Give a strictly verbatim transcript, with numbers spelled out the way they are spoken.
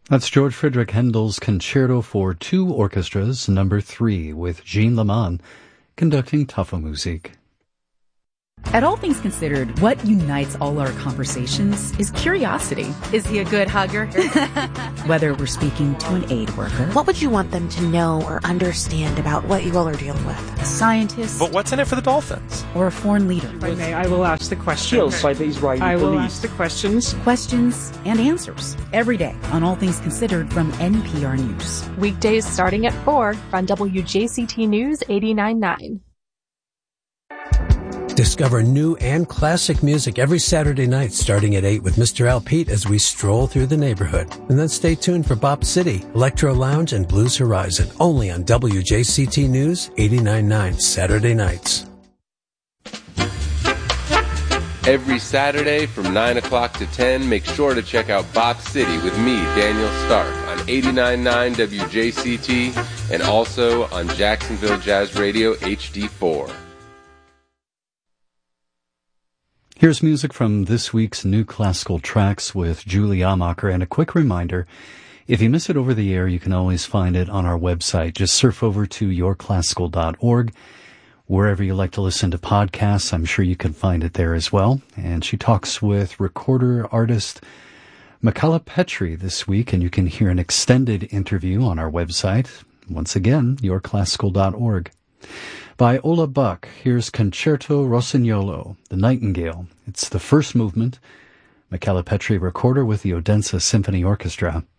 That's George Friedrich Handel's Concerto for Two Orchestras, number three, with Jean Leman conducting Tafelmusik. At All Things Considered, what unites all our conversations is curiosity. Is he a good hugger? Whether we're speaking to an aid worker, what would you want them to know or understand about what you all are dealing with? A scientist, but what's in it for the Dolphins? Or a foreign leader. If I may, I will ask the questions. By the Israeli I will police. ask the questions. Questions and answers every day on All Things Considered from N P R News. Weekdays starting at four on W J C T News eighty-nine point nine. Discover new and classic music every Saturday night starting at eight with Mister Al Pete as we stroll through the neighborhood. And then stay tuned for Bop City, Electro Lounge, and Blues Horizon, only on W J C T News eighty-nine point nine Saturday nights. Every Saturday from nine o'clock to ten, make sure to check out Bop City with me, Daniel Stark, on eighty-nine point nine W J C T and also on Jacksonville Jazz Radio H D four. Here's music from this week's New Classical Tracks with Julie Amacher, and a quick reminder, if you miss it over the air, you can always find it on our website. Just surf over to your classical dot org. Wherever you like to listen to podcasts, I'm sure you can find it there as well. And she talks with recorder artist Michala Petri this week, and you can hear an extended interview on our website. Once again, your classical dot org. By Ola Buck, here's Concerto Rossignolo, The Nightingale. It's the first movement. Michala Petri, recorder with the Odense Symphony Orchestra.